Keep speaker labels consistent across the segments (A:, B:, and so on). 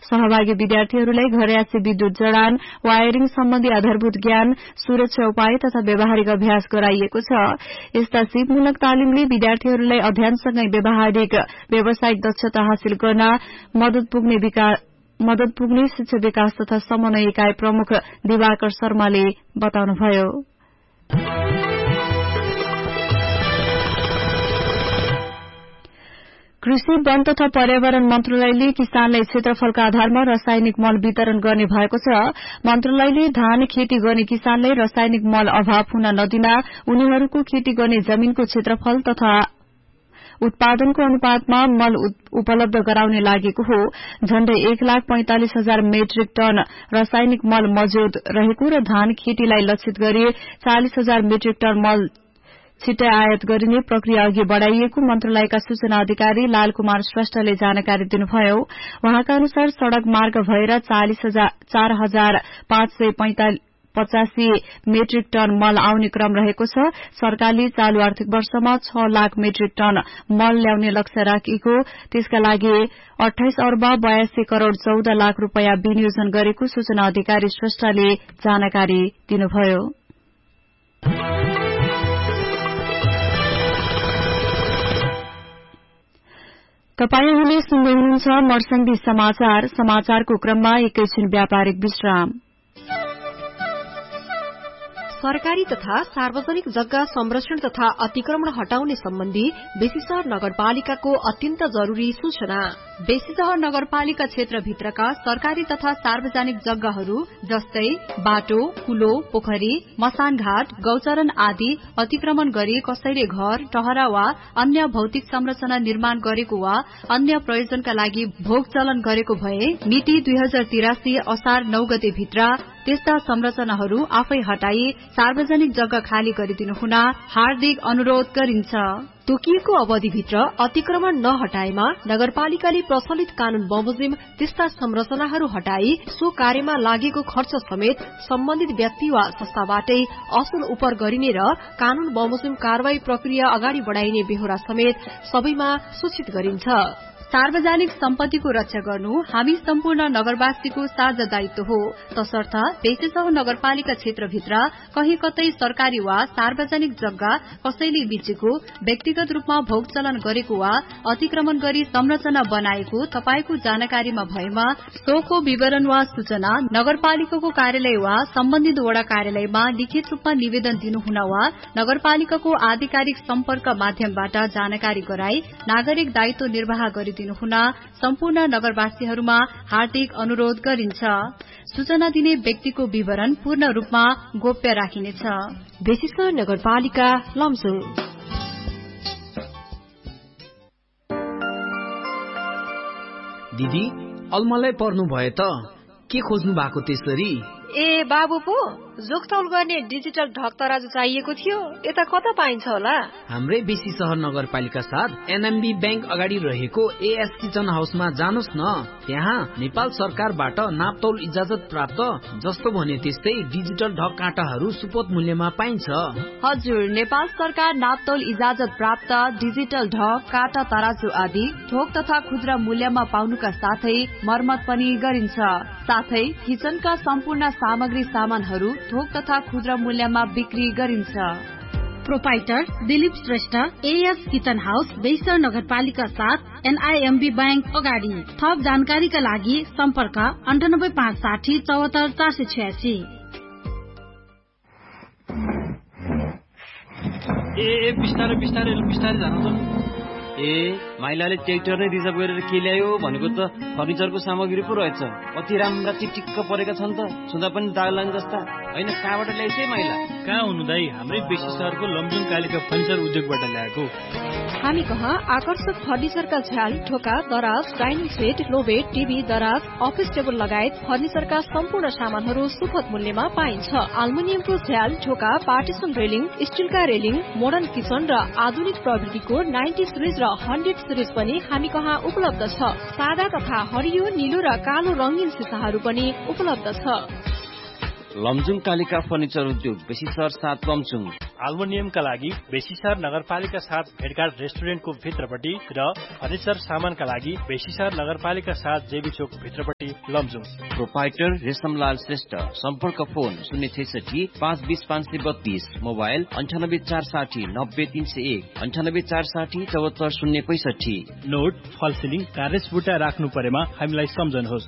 A: सहभागी विद्यार्थीहरूलाई घरयासी विद्युत जडान, वायरिङ सम्बन्धी आधारभूत ज्ञान, सुरक्षा उपाय तथा व्यावहारिक अभ्यास गराइएको छ। यस्ता सिपमूलक तालिमले विद्यार्थीहरूलाई अध्ययनसँगै व्यावहारिक व्यावसायिक दक्षता हासिल गर्न मदत पुग्ने शिक्षा विकास तथा समन्वय इकाई प्रमुख दिवाकर शर्माले बताउनुभयो। कृषि, वन तथा पर्यावरण मन्त्रालयले किसानलाई क्षेत्रफलका आधारमा रासायनिक मल वितरण गर्ने भएको छ। मन्त्रालयले धान खेती गर्ने किसानलाई रासायनिक मल अभाव हुन नदिन उनीहरूको खेती गर्ने जमीनको क्षेत्रफल तथा उत्पादनको अनुपातमा मल उपलब्ध गराउने लागेको हो। झण्डै 1,45,000 मेट्रिक टन रासायनिक मल मौजूद रहेको र धान खेतीलाई लक्षित गरी 40,000 मेट्रिक टन मल छिट्टै आयात गरिने प्रक्रिया अघि बढ़ाइएको मन्त्रालयका सूचना अधिकारी लाल कुमार श्रेष्ठले जानकारी दिनुभयो। उहाँका अनुसार सड़क मार्ग भएर 4,585 मेट्रिक टन मल आउने क्रम रहेको छ। सरकारले चालू आर्थिक वर्षमा 6 लाख मेट्रिक टन मल ल्याउने लक्ष्य राखेको, त्यसका लागि 28 अर्ब 82 करोड़ 14 लाख रूपियाँ विनियोजन गरेको सूचना अधिकारी श्रेष्ठले जानकारी दिनुभयो। तपाईंहरूले सुन्दै हुनुहुन्छ मर्सङ्गी समाचार। समाचारको क्रममा एकैछिन व्यापारिक विश्राम।
B: सरकारी तथा सार्वजनिक जग्गा संरक्षण तथा अतिक्रमण हटाउने सम्बन्धी बेसीशहर नगरपालिकाको अत्यन्त जरूरी सूचना। बेसीशहर नगरपालिका क्षेत्रभित्रका सरकारी तथा सार्वजनिक जग्गाहरू जस्तै बाटो, कुलो, पोखरी, मसानघाट, गौचरण आदि अतिक्रमण गरी कसैले घर, टहरा वा अन्य भौतिक संरचना निर्माण गरेको वा अन्य प्रयोजनका लागि भोग चलन गरेको भए मिति 2083 असार 9 गते भित्र त्यस्ता संरचनाहरू आफै हटाई सार्वजनिक जग्गा खाली गरिदिनु हुन हार्दिक अनुरोध गरिन्छ। तोकिएको अवधिभित्र अतिक्रमण नहटाएमा नगरपालिकाले प्रचलित कानून बमोजिम त्यस्ता संरचनाहरू हटाई सो कार्यमा लागेको खर्च समेत सम्बन्धित व्यक्ति वा संस्थाबाटै असुल उपर गरिने र कानून बमोजिम कार्यवाही प्रक्रिया अगाडि बढ़ाइने बेहोरा समेत सबैमा सूचित गरिन्छ। सार्वजनिक सम्पत्तिको रक्षा गर्नु हामी सम्पूर्ण नगरवासीको साझा दायित्व हो। तसर्थ बेसीशहर नगरपालिका क्षेत्रभित्र कहीँ कतै सरकारी वा सार्वजनिक जग्गा कसैले बेचेको, व्यक्तिगत रूपमा भोग चलन गरेको वा अतिक्रमण गरी संरचना बनाएको तपाईको जानकारीमा भएमा सोको विवरण वा सूचना नगरपालिकाको कार्यालय वा सम्बन्धित वडा कार्यालयमा लिखित रूपमा निवेदन दिनुहुन वा नगरपालिकाको आधिकारिक सम्पर्क माध्यमबाट जानकारी गराई नागरिक दायित्व निर्वाह गरिदिनु हुन सम्पूर्ण नगरवासीहरूमा हार्दिक अनुरोध गरिन्छ। सूचना दिने व्यक्तिको विवरण पूर्ण रूपमा गोप्य राखिनेछ। बेसीशहर नगरपालिका लमजुङ।
C: दिदी अलमलै पर्नु भयो त के खोज्नु भएको त्यसरी?
B: ए बाबु पो जोखतौल गर्ने डिजिटल ढक तराजु चाहिएको थियो, यता कता पाइन्छ होला?
C: हाम्रै बेसीशहर नगरपालिका साथ एनएमबी बैंक अगाडि रहेको एएस किचन हाउसमा जानुस् न। त्यहाँ नेपाल सरकारबाट नापतौल इजाजत प्राप्त जस्तो भने त्यस्तै डिजिटल ढक काँटाहरू सुपथ मूल्यमा पाइन्छ।
A: हजुर, नेपाल सरकार नापतौल इजाजत प्राप्त डिजिटल ढक, काँटा, तराजु आदि थोक तथा खुद्रा मूल्यमा पाउनुका साथै मर्मत पनि गरिन्छ। साथै किचनका सम्पूर्ण सामग्री सामानहरू थोक तथा खुद्रा मूल्यमा बिक्री गरिन्छ।
D: Proprietor Dilip Shrestha, as kitchen house, बेसीशहर नगरपालिका साथ एनआईएमबी बैंक अगाडि। थप जानकारीका लागि सम्पर्क 98560 74 486।
E: बिस्तारै जानु त। माइलाले ट्र्याक्टर नै रिजर्भ गरेर के ल्यायो भनेको त फर्निचरको सामग्री पो रहेछ। कति राम्रा टिक्क परेका छन् त, छुँदा पनि दाग लाग्ने जस्ता। होइन, कहाँबाट ल्याइस है माइला?
F: कहाँ हुनु दाई, हाम्रै बेसीशहरको लमजुङ कालिका फर्निचर उद्योगबाट ल्याएको।
B: हामी कहाँ आकर्षक फर्निचरका झ्याल, ढोका, दराज, डाइनिङ सेट, लोबेड, टिभी, दराज, अफिस टेबल लगायत फर्निचरका सम्पूर्ण सामानहरू सुपथ मूल्यमा पाइन्छ। एल्युमिनियमको झ्याल, ढोका, partition railing, स्टिलका railing, modern kitchen र आधुनिक प्रविधिको 90 सिरिज र 100 सिरिज पनि हामी कहाँ उपलब्ध छ। सादा तथा हरियो, नीलो र कालो रंगीन सिसाहरू पनि उपलब्ध छ।
E: लमजुङ कालिका फर्निचर उद्योग बेसीसर 7 लमजुङ।
F: एल्युमिनियमका लागि बेसीसर नगरपालिका 7 भेटघाट रेस्टुरेन्टको भित्रपट्टि र फर्निचर सामानका लागि बेसीसर नगरपालिका 7 जेबी चोक भित्रपट्टि लमजुङ।
E: प्रोपाइटर रेशमलाल श्रेष्ठ। सम्पर्क फोन 063 520 532, मोबाइल 98 460 90 301, 98 460 74 065।
F: नोट फल सिलिङ कार्रेस बुट्टा राख्नु परेमा हामीलाई सम्झनुहोस्।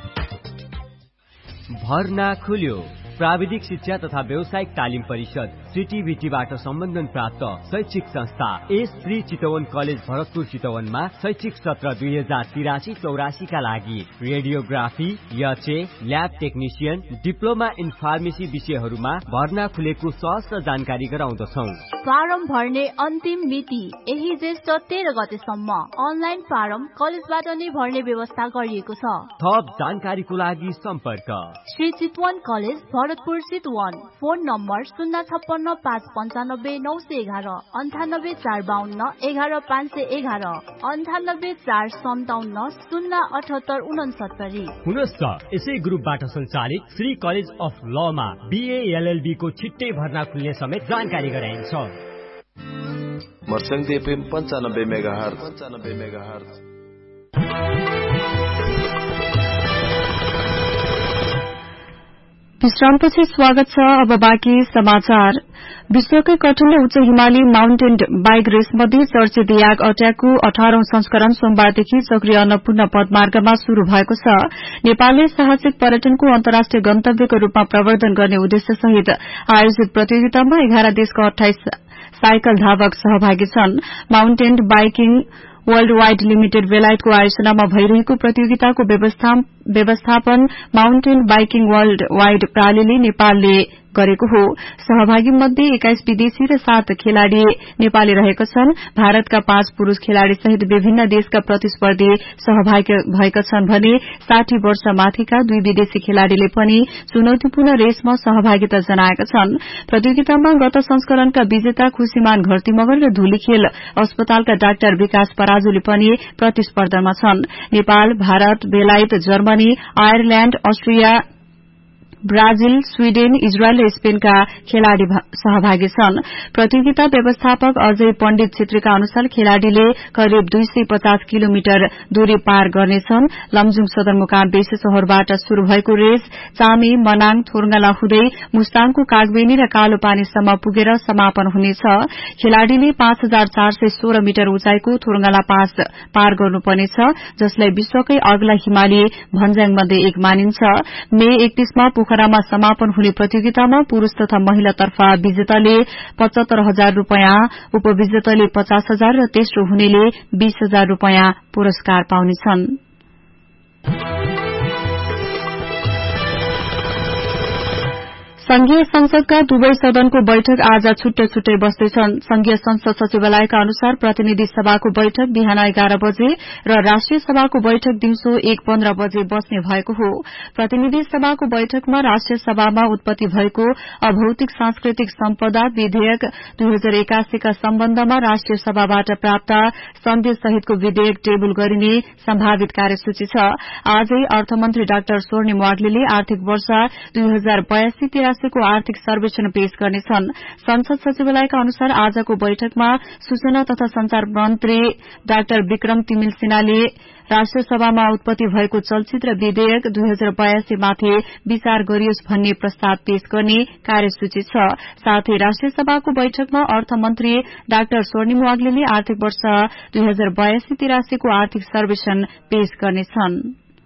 G: भर्ना खुल्यो। प्राविधिक शिक्षा तथा व्यावसायिक तालिम परिषद CTVTबाट सम्बन्धन प्राप्त शैक्षिक संस्था एस श्री चितवन कलेज भरतपुर चितवनमा शैक्षिक सत्र 2083-84 का लागि radiography, यचे, lab technician, diploma in pharmacy विषयहरूमा भर्ना खुलेको सहज जानकारी गराउँदछौ।
H: फारम भर्ने अन्तिम मिति यही ज्येष्ठ 13 गतेसम्म। अनलाइन फारम कलेजबाट नै भर्ने व्यवस्था गरिएको छ।
G: थप जानकारीको लागि सम्पर्क
H: Shri Chitwan college Bharatpur Chitwan. Phone number 056 595 911, 98 452 11 511, 98 457 078 69।
G: हुनस् त यसै ग्रुपबाट सञ्चालित Shri college of Lama BA LLB को छिट्टै भर्ना खुल्ने समेत जानकारी गराइन्छ।
I: मर्सङ्गी FM 95 मेगाहर्ज।
A: विश्रामपछि स्वागत छ। अब बाँकी समाचार। विश्वकै कठिन उच्च हिमाली माउन्टेन बाइक रेस मध्ये चर्चित याक अट्याकको 18औं संस्करण सोमबारदेखि चक्री अन्नपूर्ण पदमार्गमा शुरू भएको छ। नेपालले साहसिक पर्यटनको अन्तर्राष्ट्रिय गन्तव्यको रूपमा प्रवर्धन गर्ने उद्देश्य सहित आयोजित प्रतियोगितामा 11 देशका 28 साइकल धावक सहभागी छन्। Mountain biking world wide limited बेलायतको आयोजनामा भइरहेको प्रतियोगिताको व्यवस्थापन माउन्टेन बाइकिङ वर्ल्ड वाइड प्रणालीले नेपालले गरेको हो। सहभागी मध्ये 21 विदेशी र 7 खेलाड़ी नेपाली रहेका छन्। भारतका 5 पुरूष खेलाड़ी सहित विभिन्न देशका प्रतिस्पर्धी सहभागी भएका छन् भने 60 वर्ष माथिका 2 विदेशी खेलाड़ीले पनि चुनौतीपूर्ण रेसमा सहभागिता जनाएका छन्। प्रतियोगितामा गत संस्करणका विजेता खुशीमान घरती मगर र धुलीखेल अस्पतालका डाक्टर विकास पराजुली पनि प्रतिस्पर्धामा छन्। नेपाल, भारत, बेलायत, Germany, Ireland, Austria, Brazil, Sweden, Israel र स्पेनका खेलाड़ी सहभागी छन्। प्रतियोगिता व्यवस्थापक अजय पण्डित छेत्रीका अनुसार खेलाड़ीले करिब 250 किलोमिटर दूरी पार गर्नेछन्। लमजुङ सदरमुकाम बेसी शहरबाट शुरू भएको रेस चामी, मनाङ, थोरङ्गाला हुँदै मुस्ताङको कागबेनी र कालोपानीसम्म पुगेर समापन हुनेछ। खेलाड़ीले 5416 मिटर उचाइको थोरङ्गाला पास पार गर्नुपर्नेछ, जसलाई विश्वकै अग्ला हिमाली भन्ज्याङ मध्ये एक मानिन्छ। मे 31 मा पोखरामा समापन हुने प्रतियोगितामा पुरूष तथा महिलातर्फ विजेताले 75,000 रूपियाँ, उपविजेताले 50,000 र तेस्रो हुनेले 20,000 रूपियाँ पुरस्कार पाउनेछन्। संघीय संसदका दुवै सदनको बैठक आज छुट्टै छुट्टै बस्दैछन्। संघीय संसद सचिवालयका अनुसार प्रतिनिधि सभाको बैठक बिहान 11 बजे र राष्ट्रिय सभाको बैठक दिउँसो 1:15 बजे बस्ने भएको हो। प्रतिनिधि सभाको बैठकमा राष्ट्रिय सभामा उत्पत्ति भएको अभौतिक सांस्कृतिक सम्पदा विधेयक 2081 का सम्बन्धमा राष्ट्रिय सभाबाट प्राप्त सन्देश सहितको विधेयक टेबल गरिने सम्भावित कार्यसूची छ। आजै अर्थमन्त्री डाक्टर स्वर्णिम वाग्लेले आर्थिक वर्ष 2082-83 को आर्थिक सर्वेक्षण पेश गर्नेछन्। संसद सचिवालयका अनुसार आजको बैठकमा सूचना तथा संचार मन्त्री डाक्टर विक्रम तिमिल सिन्हाले राष्ट्रिय सभामा उत्पत्ति भएको चलचित्र विधेयक 2082 माथि विचार गरियोस् भन्ने प्रस्ताव पेश गर्ने कार्यसूची छ। साथै राष्ट्रिय सभाको बैठकमा अर्थमन्त्री डाक्टर स्वर्णिम वाग्लेले आर्थिक वर्ष 2082-83 को आर्थिक सर्वेक्षण पेश गर्नेछन्।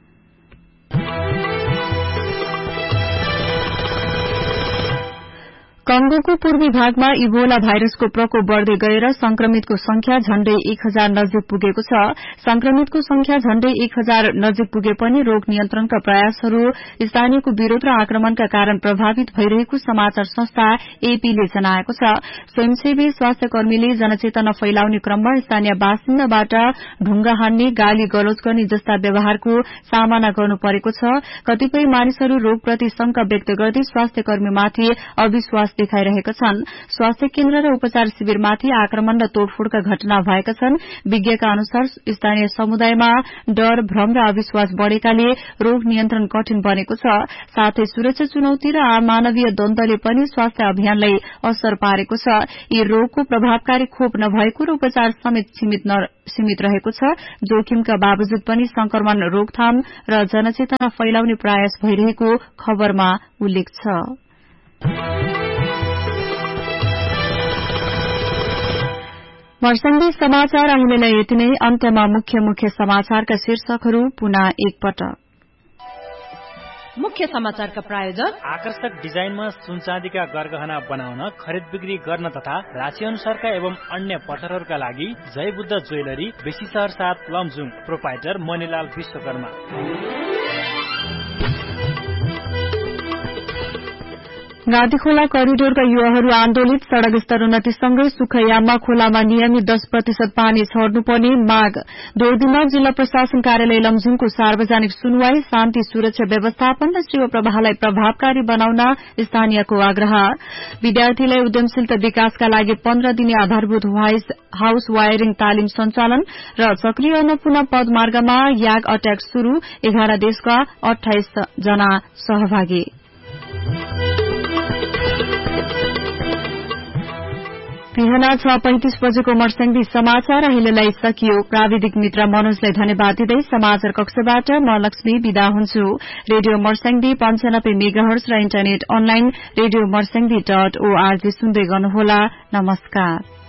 A: कंगोको पूर्वी भागमा इबोला भाइरसको प्रकोप बढ़दै गएर संक्रमितको संख्या झण्डै 1000 नजिक पुगेको छ। संक्रमितको संख्या झण्डै 1000 नजिक पुगे पनि रोग नियन्त्रणका प्रयासहरू स्थानीयको विरोध र आक्रमणका कारण प्रभावित भइरहेको समाचार संस्था एपीले जनाएको छ। स्वयंसेवी स्वास्थ्य कर्मीले जनचेतना फैलाउने क्रममा स्थानीय बासिन्दाबाट ढुंगा हान्ने, गाली गलौज गर्ने जस्ता व्यवहारको सामना गर्नु परेको छ। कतिपय मानिसहरू रोगप्रति शंका व्यक्त गर्दै स्वास्थ्य कर्मीमाथि अविश्वास देखाइरहेका छन्। स्वास्थ्य केन्द्र र उपचार शिविरमाथि आक्रमण र तोड़फोड़का घटना भएका छन्। विज्ञका अनुसार स्थानीय समुदायमा डर, भ्रम र अविश्वास बढ़ेकाले रोग नियन्त्रण कठिन बनेको छ। साथै सुरक्षा चुनौती र मानवीय द्वन्द्वले पनि स्वास्थ्य अभियानलाई असर पारेको छ। यी रोगको प्रभावकारी खोप नभएको र उपचार समेत सीमित रहेको छ। जोखिमका बावजुद पनि संक्रमण रोकथाम र जनचेतना फैलाउने प्रयास भइरहेको खबरमा उल्लेख छ। मर्स्याङ्गी समाचार अहिलेलाई यति नै। अन्त्यमा मुख्य समाचारका शीर्षकहरू पुनः एकपटक।
B: मुख्य समाचारका प्रायोजक
F: आकर्षक डिजाइनमा सुनचाँदीका गरगहना बनाउन, खरिद बिक्री गर्न तथा राशि अनुसारका एवं अन्य पत्थरहरूका लागि जय बुद्ध ज्वेलरी, बेसी शहर 7 लमजुङ। प्रोपाइटर मणिलाल विश्वकर्मा।
A: गाधीखोला करिडोरका युवाहरू आन्दोलित। सड़क स्तर उन्नतिसँगै सुखयाममा खोलामा नियमित 10% पानी छोड्नुपर्ने माग। दोर्दीमा जिल्ला प्रशासन कार्यालय लमजुङको सार्वजनिक सुनवाई। शान्ति सुरक्षा व्यवस्थापन र सेवा प्रवाहलाई प्रभावकारी बनाउन स्थानीयको आग्रह। विद्यार्थीलाई उद्यमशीलता विकासका लागि 15 दिने आधारभूत हाउस वायरिङ तालिम सञ्चालन र चक्रिय अन्नपूर्ण पदमार्गमा याग अट्याक शुरू। 11 देशका 28 जना सहभागी। बिहान 6:35 बजेको मर्स्याङ्गी समाचार अहिलेलाई सकियो। प्राविधिक मित्र मनोजलाई धन्यवाद दिँदै समाचार कक्षबाट म लक्ष्मी विदा हुन्छु। रेडियो मर्स्याङ्गी 95 मेगाहर्ज र इन्टरनेट अनलाइन रेडियो मर्स्याङ्गी .org सुन्दै गर्नुहोला। नमस्कार।